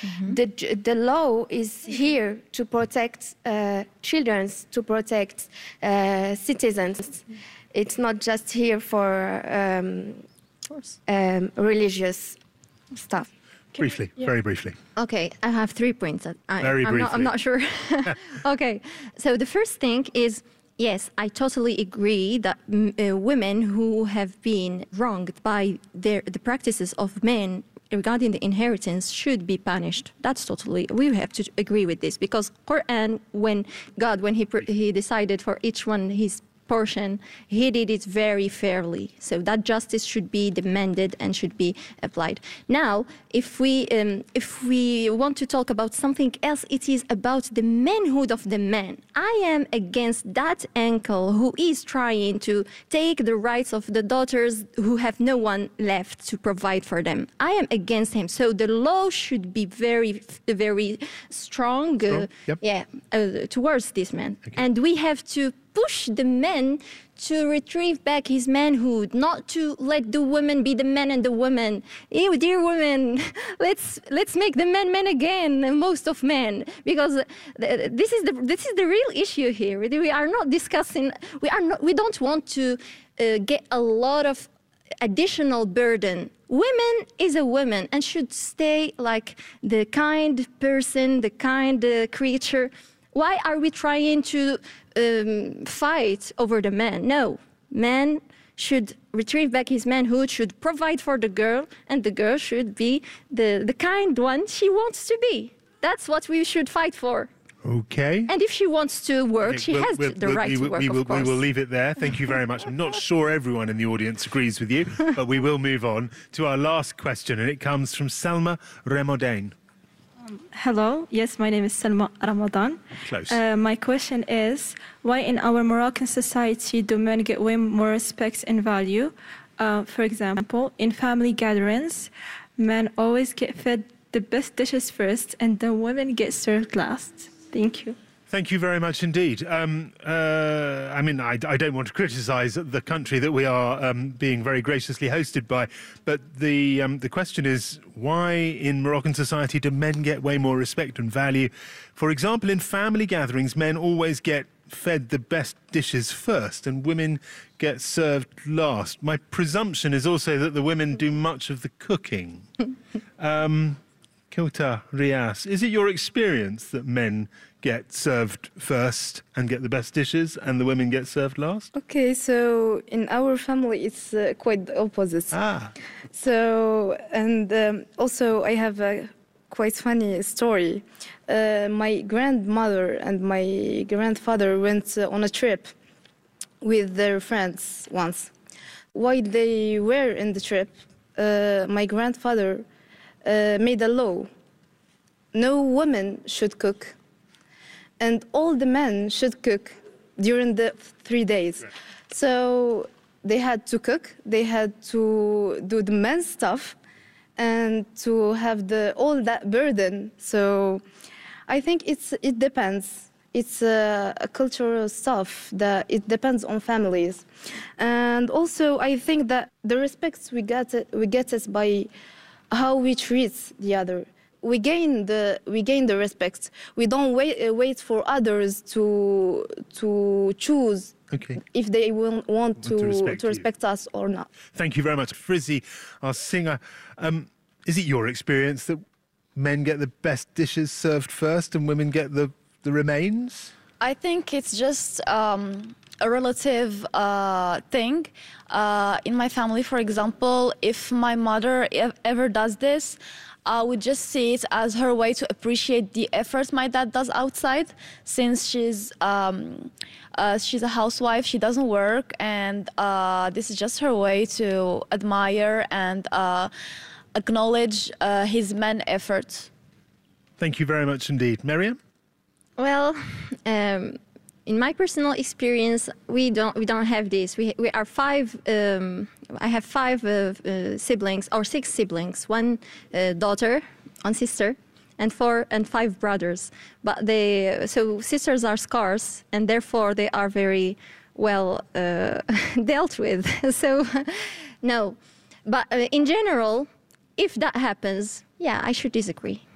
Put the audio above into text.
The law is here to protect children, to protect citizens. It's not just here for religious stuff. Briefly, very briefly. Okay, I have 3 points. Very briefly. I'm not sure. Okay, so the first thing is, yes, I totally agree that women who have been wronged by the practices of men regarding the inheritance should be punished. That's totally, we have to agree with this, because Quran, when he decided for each one his portion, he did it very fairly. So that justice should be demanded and should be applied. Now, if we want to talk about something else, it is about the manhood of the man. I am against that uncle who is trying to take the rights of the daughters who have no one left to provide for them. I am against him. So the law should be very, very strong, towards this man. Okay. And we have to push the man to retrieve back his manhood, not to let the woman be the man and the woman. Ew, dear women, let's make the man again, most of men, because this is the real issue here. We are not discussing. We don't want to get a lot of additional burden. Women is a woman and should stay like the kind person, the kind creature. Why are we trying to fight over the man? No, man should retrieve back his manhood, should provide for the girl, and the girl should be the kind one she wants to be. That's what we should fight for. Okay. And if she wants to work, she has the right to work, of course. We will leave it there. Thank you very much. I'm not sure everyone in the audience agrees with you, but we will move on to our last question, and it comes from Salma Ramadan. Hello. Yes, my name is Salma Ramadan. Close. My question is, why in our Moroccan society do men get way more respect and value? For example, in family gatherings, men always get fed the best dishes first, and then women get served last. Thank you. Thank you very much indeed. I mean, I don't want to criticise the country that we are being very graciously hosted by, but the question is, why in Moroccan society do men get way more respect and value? For example, in family gatherings, men always get fed the best dishes first and women get served last. My presumption is also that the women do much of the cooking. Kilta Rias, is it your experience that men get served first and get the best dishes and the women get served last? Okay, so in our family it's quite the opposite. So, and also I have a quite funny story. My grandmother and my grandfather went on a trip with their friends once. While they were in the trip, my grandfather made a law. No woman should cook, and all the men should cook during the 3 days. Right. So they had to cook, they had to do the men's stuff, and to have all that burden. So I think it depends. It's a cultural stuff that it depends on families. And also I think that the respect we get it by how we treat the other. We gain the respect. We don't wait for others to choose if they will want to respect us or not. Thank you very much. Frizzy, our singer, is it your experience that men get the best dishes served first and women get the remains? I think it's just a relative thing. In my family, for example, if my mother ever does this, I would just see it as her way to appreciate the effort my dad does outside, since she's a housewife, she doesn't work, and this is just her way to admire and acknowledge his man effort. Thank you very much indeed. Miriam? Well, in my personal experience, we don't have this. We are five. I have 5 siblings or 6 siblings, 1 daughter, 1 sister, and 5 brothers. But so sisters are scarce, and therefore they are very well dealt with. So no, but in general, if that happens, yeah, I should disagree.